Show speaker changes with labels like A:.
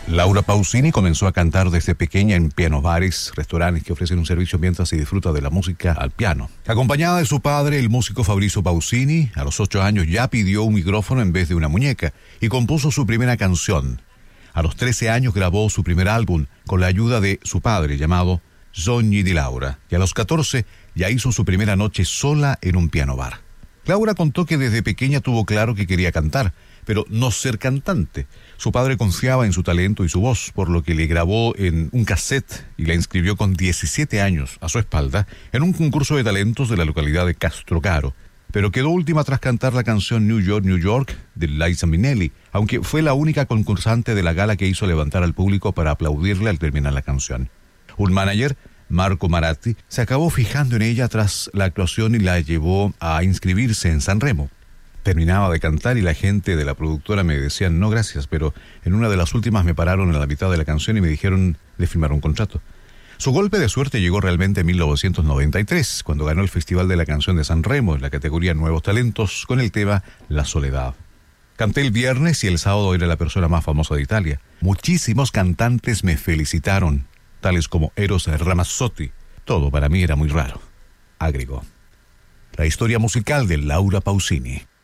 A: Laura Pausini comenzó a cantar desde pequeña en piano bares, restaurantes que ofrecen un servicio mientras se disfruta de la música al piano. Acompañada de su padre, el músico Fabrizio Pausini, a los 8 años ya pidió un micrófono en vez de una muñeca y compuso su primera canción. A los 13 años grabó su primer álbum con la ayuda de su padre llamado Sogni di Laura, y a los 14 ya hizo su primera noche sola en un piano bar. Laura contó que desde pequeña tuvo claro que quería cantar, pero no ser cantante. Su padre confiaba en su talento y su voz, por lo que le grabó en un cassette y la inscribió con 17 años a su espalda en un concurso de talentos de la localidad de Castrocaro, pero quedó última tras cantar la canción New York, New York de Liza Minnelli, aunque fue la única concursante de la gala que hizo levantar al público para aplaudirle al terminar la canción. Un manager, Marco Maratti, se acabó fijando en ella tras la actuación y la llevó a inscribirse en Sanremo. Terminaba de cantar y la gente de la productora me decían no gracias, pero en una de las últimas me pararon en la mitad de la canción y me dijeron de firmar un contrato. Su golpe de suerte llegó realmente en 1993, cuando ganó el Festival de la Canción de Sanremo en la categoría Nuevos Talentos con el tema La Soledad. Canté el viernes y el sábado era la persona más famosa de Italia. Muchísimos cantantes me felicitaron, tales como Eros Ramazzotti. Todo para mí era muy raro, agregó. La historia musical de Laura Pausini.